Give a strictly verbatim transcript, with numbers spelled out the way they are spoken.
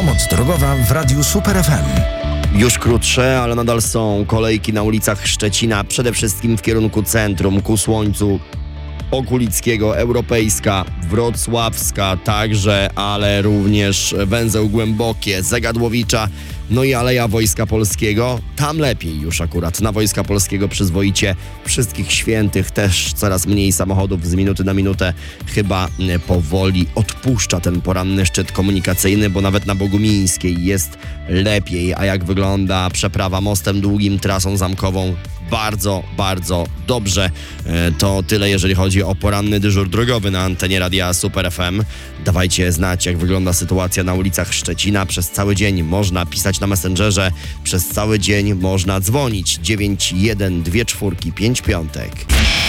Pomoc drogowa w Radiu Super F M. Już krótsze, ale nadal są kolejki na ulicach Szczecina, przede wszystkim w kierunku centrum, ku Słońcu, Okulickiego, Europejska, Wrocławska także, ale również węzeł Głębokie, Zegadłowicza, no i Aleja Wojska Polskiego. Tam lepiej już akurat, na Wojska Polskiego przyzwoicie. Wszystkich Świętych też coraz mniej samochodów z minuty na minutę. Chyba powoli odpuszcza ten poranny szczyt komunikacyjny, bo nawet na Bogumińskiej jest lepiej. A jak wygląda przeprawa mostem długim, trasą zamkową? Bardzo, bardzo dobrze. To tyle, jeżeli chodzi o poranny dyżur drogowy na antenie Radia Super F M. Dawajcie znać, jak wygląda sytuacja na ulicach Szczecina. Przez cały dzień można pisać na Messengerze, przez cały dzień można dzwonić dziewięć jeden dwa cztery pięć piątek.